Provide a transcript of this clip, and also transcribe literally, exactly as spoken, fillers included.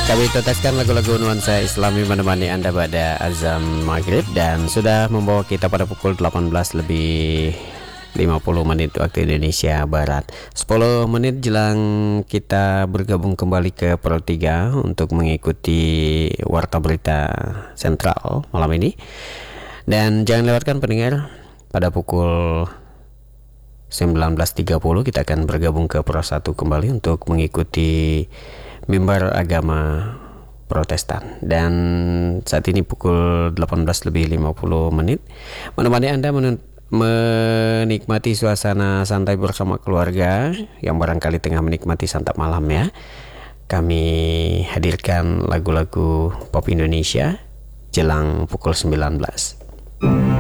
Kami teteskan lagu-lagu nuansa Islami menemani Anda pada azan maghrib, dan sudah membawa kita pada pukul delapan belas lebih lima puluh menit waktu Indonesia Barat. Sepuluh menit jelang kita bergabung kembali ke Pro tiga untuk mengikuti Warta Berita Sentral malam ini. Dan jangan lewatkan pendengar, pada pukul sembilan belas tiga puluh kita akan bergabung ke Pro satu kembali untuk mengikuti Mimbar Agama Protestan. Dan saat ini pukul delapan belas lebih lima puluh menit, menemani Anda menun- menikmati suasana santai bersama keluarga yang barangkali tengah menikmati santap malam ya. Kami hadirkan lagu-lagu pop Indonesia jelang pukul sembilan belas.